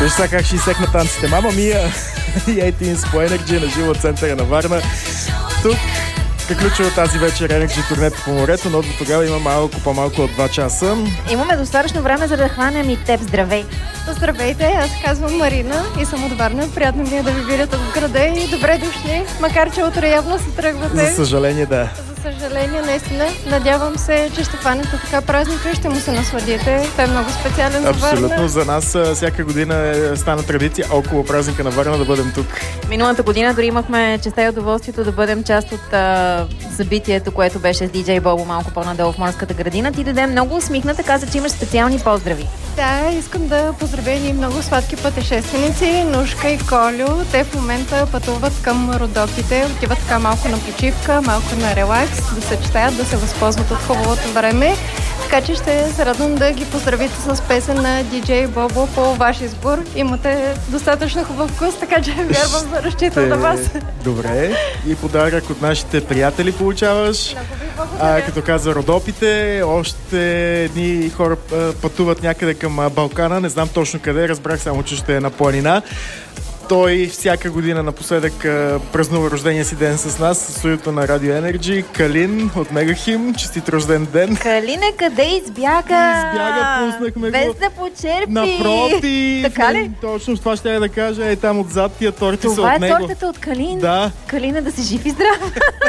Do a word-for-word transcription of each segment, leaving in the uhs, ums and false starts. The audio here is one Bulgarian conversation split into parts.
Виж сега как ще изсекна танците. Мама Мия и Eighteenz по Energy на живо от центъра на Варна. Тук приключва тази вечер Energy турнето по морето, но до тогава има малко по-малко от два часа. Имаме достатъчно време, за да хванем и теб. Здравей! Здравейте, аз казвам Марина и съм от Варна. Приятно ми е да ви видя тук в града и добре дошли, макар че утре явно се тръгвате. За съжаление, да. За съжаление, наистина. Надявам се, че ще хванете така празника и ще му се насладите. Той е много специален за Варна. Абсолютно. За нас всяка година стана традиция около празника на Варна да бъдем тук. Миналата година дори имахме честа и удоволствието да бъдем част от а, събитието, което беше с диджей Бобо малко по-надолу в Морската градина. Ти даде много усмихната, каза, че имаш специални поздрави. Да, искам да поздравя и много сладки пътешественици, Нушка и Колю. Те в момента пътуват към Родопите, отиват така малко на почивка, малко на релакс, да се читаят, да се възползват от хубавото време. Така че ще се радвам да ги поздравите с песен на диджей Бобо по ваш избор. Имате достатъчно хубав вкус, така че вярвам да разчитам на вас. Добре. И подарък от нашите приятели получаваш. Много ви благодаря. А, като каза Родопите, още едни хора пътуват някъде към Балкана. Не знам точно къде, разбрах само, че ще е на планина. Той всяка година напоследък празнува рождения си ден с нас, с студиото на Радио Energy. Калин от Мегахим, честит рожден ден. Калине, къде избяга? Избяга, пуснахме без го. да почерпи. Напротив. Така ли? Точно това ще я да кажа. Е там отзад тия торти са Това от е него. тортата от Калин? Да. Калина, да си жив и здрав.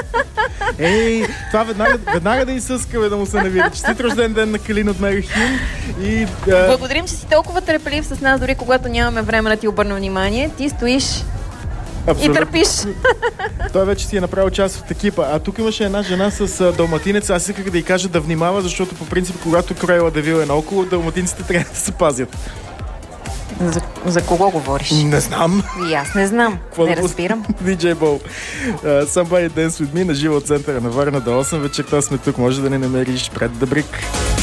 Ей, това веднага, веднага да изсъскаме да му се навири. Честит рожден ден на Калин от Мегахим. И, а... Благодарим, че си толкова търпелив с нас, дори когато нямаме време да ти обърна внимание. Ти стоиш Абсолютно. и търпиш. Той вече си е направил част от екипа. А тук имаше една жена с далматинец. Аз исках да й кажа да внимава, защото по принцип, когато Кроела Девил е наоколо, далматинците трябва да се пазят. За, за кого говориш? Не знам. И аз не знам. Какво не да разбирам. диджей Бол. Uh, Somebody Dance With Me на живо от центъра на Варна до осем вечерта сме тук. Може да ни намериш пред Дъбрик.